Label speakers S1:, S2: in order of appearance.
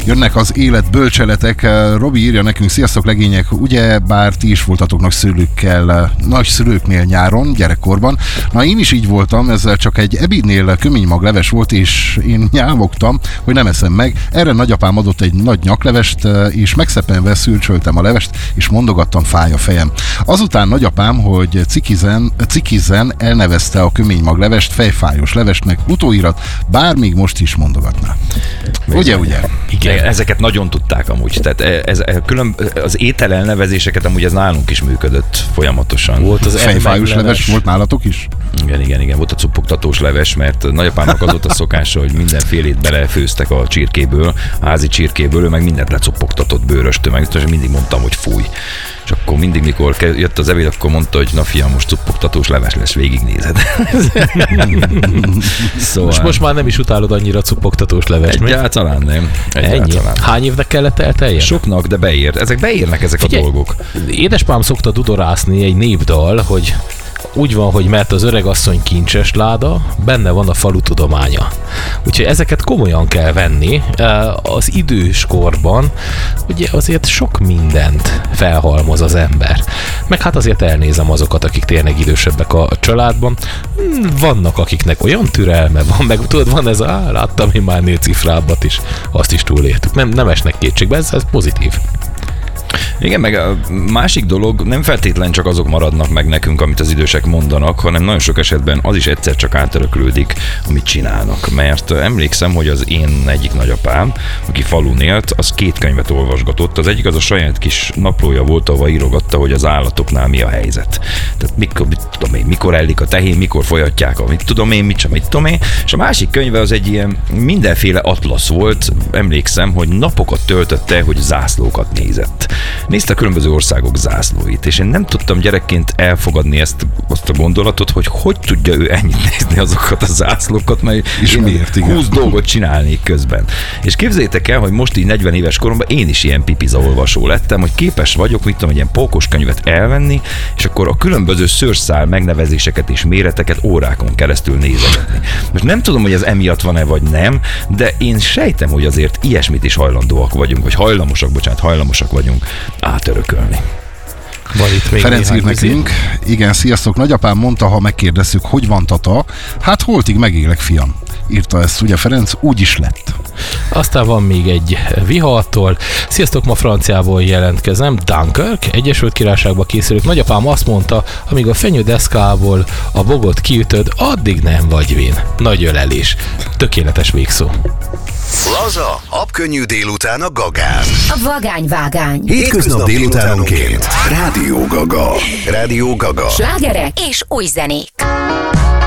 S1: Jönnek az élet bölcseletek. Robi írja nekünk, sziasztok legények, ugye bár ti is voltatok nagyszülőknél nyáron, gyerekkorban. Na én is így voltam, ezzel csak egy ebédnél köménymag leves volt, és én nyávogtam, hogy nem eszem meg. Erre nagyapám adott egy nagy nyaklevest, és szürcsöltem a levest, és mondogattam, fáj a fejem. Azután nagyapám, hogy cikizzen, elnevezte a köménymaglevest fejfájós levesnek, utóirat, bár még most is mondogatná. Ugye?
S2: Igen, ezeket nagyon tudták amúgy. Tehát az étel elnevezéseket amúgy ez nálunk is működött folyamatosan.
S1: Volt az fejfájós leves, volt nálatok is?
S2: Igen, volt a cupogtatós leves, mert nagyapámnak az volt a szokása, hogy mindenfélét belefőztek a csirkéből, a házi csirkéből, ő meg mindent lecupogtatott bőröstől, meg mindig mondtam, hogy fúj. És akkor mindig, mikor jött az ebéd, akkor mondta, hogy na fiam, most cupogtatós leves lesz, végignézed.
S3: Szóval... Most már nem is utálod annyira cupogtatós leves.
S2: Egyáltalán nem.
S3: Ennyi? Hány évnek kellett elteljen?
S2: Soknak, de beérnek ezek a dolgok.
S3: Édesapám szokta dudorászni egy népdal, hogy úgy van, hogy mert az öregasszony kincses láda, benne van a falu tudománya. Úgyhogy ezeket komolyan kell venni. Az idős korban ugye azért sok mindent felhalmoz az ember. Meg hát azért elnézem azokat, akik tényleg idősebbek a családban. Vannak, akiknek olyan türelme van, meg tudod, van ez láttam én már 4 cifrábbat is, azt is túléltük. Nem esnek kétségbe, ez pozitív.
S2: Igen, meg a másik dolog, nem feltétlen csak azok maradnak meg nekünk, amit az idősek mondanak, hanem nagyon sok esetben az is egyszer csak átöröklődik, amit csinálnak. Mert emlékszem, hogy az én egyik nagyapám, aki falun élt, az 2 könyvet olvasgatott. Az egyik az a saját kis naplója volt, ahol írogatta, hogy az állatoknál mi a helyzet. Tehát mikor ellik a tehén, mikor folyatják a mit tudom én, és a másik könyve az egy ilyen mindenféle atlasz volt. Emlékszem, hogy napokat töltötte, hogy zászlókat nézett. Nézte a különböző országok zászlóit, és én nem tudtam gyerekként elfogadni azt a gondolatot, hogy tudja ő ennyit nézni azokat a zászlókat, mert
S1: és miért,
S2: 20 dolgot csinálnék közben. És képzeljétek el, hogy most így 40 éves koromban én is ilyen pipizaolvasó lettem, hogy képes vagyok, egy ilyen pókos könyvet elvenni, és akkor a különböző szőrszál megnevezéseket és méreteket órákon keresztül nézegetni. Most nem tudom, hogy ez emiatt van-e vagy nem, de én sejtem, hogy azért ilyesmit is hajlandóak vagyunk, vagy hajlamosak vagyunk átörökölni.
S1: Ferenc ír nekünk, igen, sziasztok, nagyapám mondta, ha megkérdezzük, hogy van tata, hát holtig megélek, fiam. Írta ezt, ugye Ferenc, úgy is lett.
S3: Aztán van még egy Vihartól. Sziasztok, ma franciából jelentkezem. Dunkirk, Egyesült Királyságba készülök. Nagyapám azt mondta, amíg a fenyődeszkából a bogot kiütöd, addig nem vagy vén. Nagy ölelés. Tökéletes végszó.
S4: Laza, habkönnyű délután a Gagán.
S5: A vagányvágány.
S4: Hétköznap délutánonként. Rádió Gaga.
S5: Slágerek és új zenék.